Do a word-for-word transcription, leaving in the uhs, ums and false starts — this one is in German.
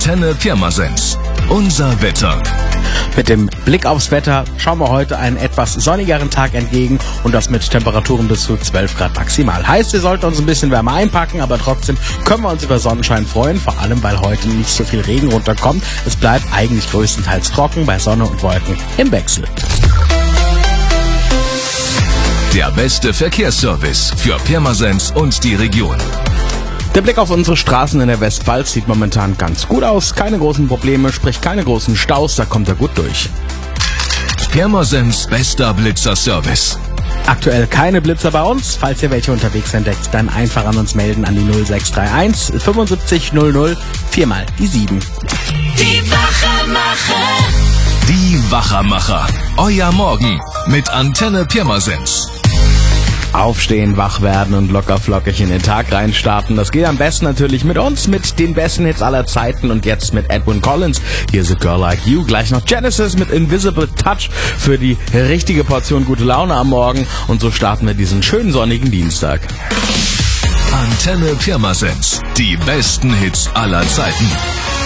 Antenne Pirmasens. Unser Wetter. Mit dem Blick aufs Wetter schauen wir heute einen etwas sonnigeren Tag entgegen und das mit Temperaturen bis zu zwölf Grad maximal. Heißt, wir sollten uns ein bisschen wärmer einpacken, aber trotzdem können wir uns über Sonnenschein freuen, vor allem weil heute nicht so viel Regen runterkommt. Es bleibt eigentlich größtenteils trocken bei Sonne und Wolken im Wechsel. Der beste Verkehrsservice für Pirmasens und die Region. Der Blick auf unsere Straßen in der Westpfalz sieht momentan ganz gut aus. Keine großen Probleme, sprich keine großen Staus, da kommt er gut durch. Pirmasens bester Blitzerservice. Aktuell keine Blitzer bei uns. Falls ihr welche unterwegs entdeckt, dann einfach an uns melden an die null sechs drei eins fünfundsiebzig null null, viermal die sieben. Die Wachermacher. Die Wachermacher. Euer Morgen mit Antenne Pirmasens. Aufstehen, wach werden und locker flockig in den Tag reinstarten. Das geht am besten natürlich mit uns, mit den besten Hits aller Zeiten und jetzt mit Edwin Collins. Hier ist A Girl Like You. Gleich noch Genesis mit Invisible Touch für die richtige Portion gute Laune am Morgen. Und so starten wir diesen schönen sonnigen Dienstag. Antenne Pirmasens. Die besten Hits aller Zeiten.